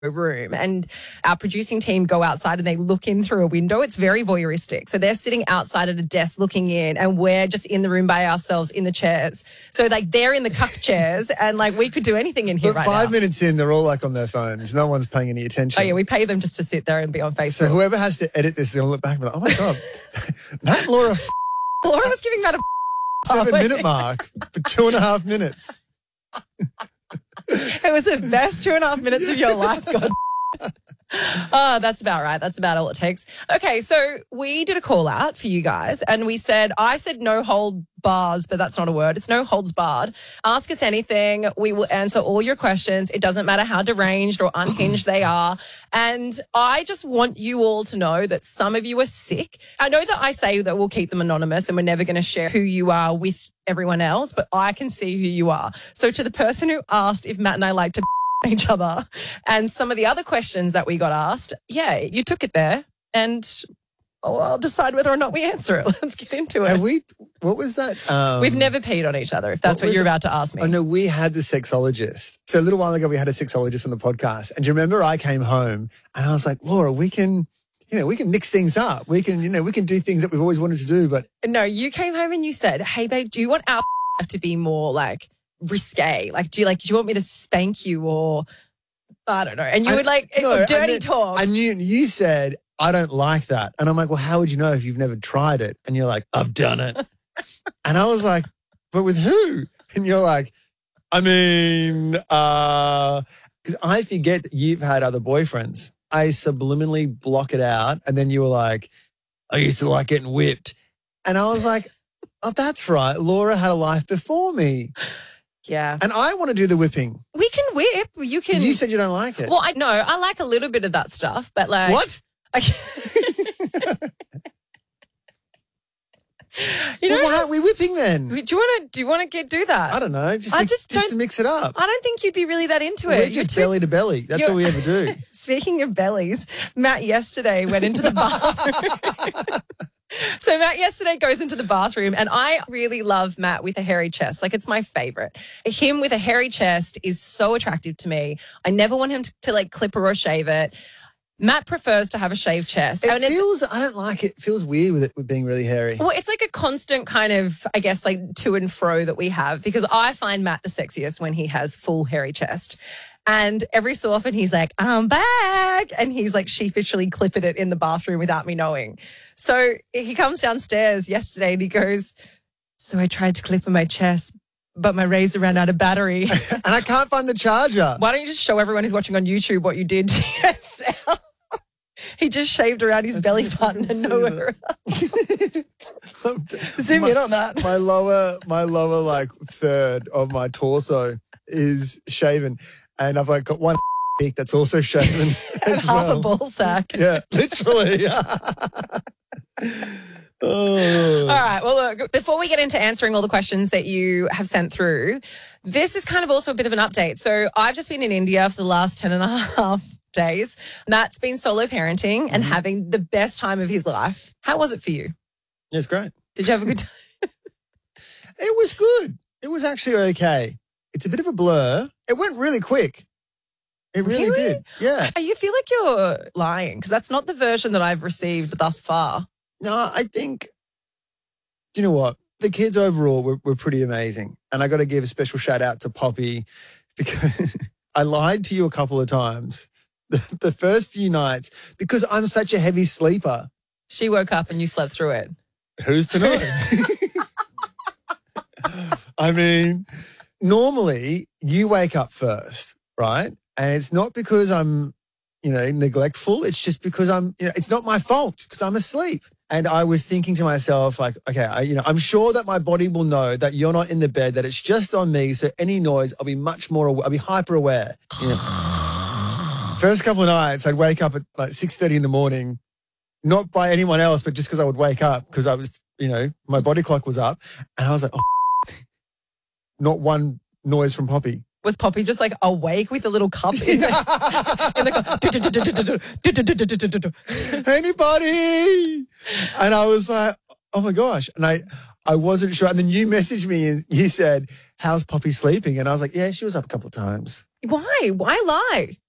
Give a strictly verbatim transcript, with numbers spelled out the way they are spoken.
room, and our producing team go outside and they look in through a window. It's very voyeuristic. So they're sitting outside at a desk looking in, and we're just in the room by ourselves in the chairs. So like they're in the cuck chairs and like we could do anything in here but right five now. minutes in, they're all like on their phones. No one's paying any attention. Oh yeah, we pay them just to sit there and be on Facebook. So whoever has to edit this is going to look back and be like, oh my God, Matt and Laura f- Laura was giving that a seven minute mark for two and a half minutes. It was the best two and a half minutes of your life, God. Oh, that's about right. That's about all it takes. Okay, so we did a call out for you guys and we said, I said no hold bars, but that's not a word. It's no holds barred. Ask us anything. We will answer all your questions. It doesn't matter how deranged or unhinged they are. And I just want you all to know that some of you are sick. I know that I say that we'll keep them anonymous and we're never going to share who you are with everyone else, but I can see who you are. So to the person who asked if Matt and I like to each other and some of the other questions that we got asked, yeah, you took it there and oh, I'll decide whether or not we answer it. Let's get into it. Have we, what was that? Um, We've never peed on each other, if that's what what, you're was it? about to ask me. Oh, no, we had the sexologist. So a little while ago, we had a sexologist on the podcast. And do you remember I came home and I was like, Laura, we can, you know, we can mix things up. We can, you know, we can do things that we've always wanted to do. But No, you came home and you said, hey, babe, do you want our to be more like risque? Like, do you like, do you want me to spank you or I don't know? And you I- would like no, dirty and then- talk. And you, you said, I don't like that. And I'm like, well, how would you know if you've never tried it? And you're like, I've done it. And I was like, but with who? And you're like, I mean, uh, because I forget that you've had other boyfriends. I subliminally block it out. And then you were like, I used to like getting whipped. And I was like, oh, that's right. Laura had a life before me. Yeah. And I want to do the whipping. We can whip. You can. You said you don't like it. Well, I know. I like a little bit of that stuff, but like. What? I, you know, Well, why aren't we whipping then? do you want to? Do you want to get do that? I don't know. Just, I mix, just just don't- to mix it up. I don't think you'd be really that into We're it. just You're too- belly to belly. That's you're- all we ever do. Speaking of bellies, Matt yesterday went into the bathroom. So Matt yesterday goes into the bathroom and I really love Matt with a hairy chest. Like it's my favorite. Him with a hairy chest is so attractive to me. I never want him to, to like clip or shave it. Matt prefers to have a shaved chest. It and it's, feels, I don't like it. It feels weird with it with being really hairy. well, it's like a constant kind of, I guess, like to and fro that we have because I find Matt the sexiest when he has full hairy chest. And every so often he's like, I'm back. And he's like sheepishly clipping it in the bathroom without me knowing. So he comes downstairs yesterday and he goes, so I tried to clip on my chest, but my razor ran out of battery. And I can't find the charger. Why don't you just show everyone who's watching on YouTube what you did to yourself? He just shaved around his belly button and nowhere else. Zoom my, in on that. My lower, my lower like third of my torso is shaven. And I've like got one peak that's also shaven as Half well. a ball sack. Yeah, literally. Oh. All right. Well, look, before we get into answering all the questions that you have sent through, this is kind of also a bit of an update. So I've just been in India for the last ten and a half days. Matt's been solo parenting and Mm-hmm. having the best time of his life. How was it for you? Yeah, it's great. Did you have a good time? It was good. It was actually okay. It's a bit of a blur. It went really quick. It really, Really? did. Yeah. You feel like you're lying because that's not the version that I've received thus far. No, I think, do you know what? The kids overall were, were pretty amazing. And I got to give a special shout out to Poppy because I lied to you a couple of times the, the first few nights because I'm such a heavy sleeper. She woke up and you slept through it. Who's to know? I mean, normally you wake up first, right? And it's not because I'm, you know, neglectful. It's just because I'm, you know, it's not my fault because I'm asleep. And I was thinking to myself, like, okay, I, you know, I'm sure that my body will know that you're not in the bed, that it's just on me. So any noise, I'll be much more, I'll be hyper aware. You know. First couple of nights, I'd wake up at like six thirty in the morning, not by anyone else, but just because I would wake up because I was, you know, my body clock was up. And I was like, oh, not one noise from Poppy. Was Poppy just like awake with a little cup in the, in the cup? Anybody? And I was like, oh my gosh. And I, I wasn't sure. And then you messaged me and you said, how's Poppy sleeping? And I was like, yeah, she was up a couple of times. Why? Why lie?